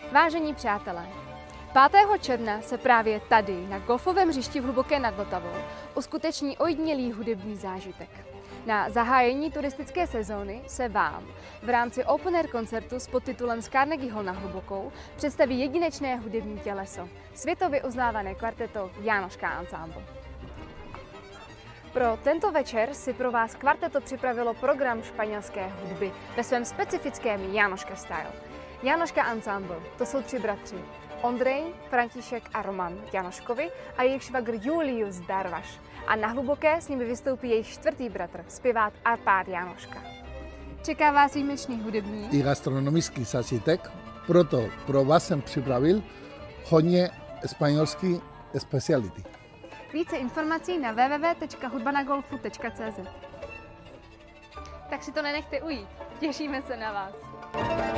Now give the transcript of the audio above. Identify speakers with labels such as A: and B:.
A: Vážení přátelé, 5. června se právě tady, na golfovém hřišti v Hluboké nad Vltavou, uskuteční ojedinělý hudební zážitek. Na zahájení turistické sezóny se vám v rámci Open Air koncertu s podtitulem z Carnegie Hall na Hlubokou představí jedinečné hudební těleso, světově uznávané kvarteto Jánoška Ensemble. Pro tento večer si pro vás kvarteto připravilo program španělské hudby ve svém specifickém Jánoška style. Jánoška Ensemble, to jsou 3 bratři. Ondrej, František a Roman Janoškovi a jejich švagr Julius Darvaš. A na Hluboké s nimi vystoupí jejich 4. bratr, zpěvák Arpád Janoška. Čeká vás výjimečný hudební
B: i gastronomický zážitek, proto pro vás jsem připravil hodně španělské speciality.
A: Více informací na www.hudbanagolfu.cz. Tak si to nenechte ujít, těšíme se na vás.